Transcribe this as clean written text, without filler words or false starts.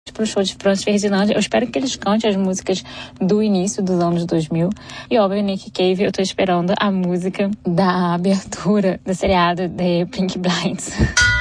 pro show de Franz Ferdinand. Eu espero que eles cantem as músicas do início dos anos 2000. E, óbvio, Nick Cave, eu tô esperando a música da abertura do seriado The Pink Blinders.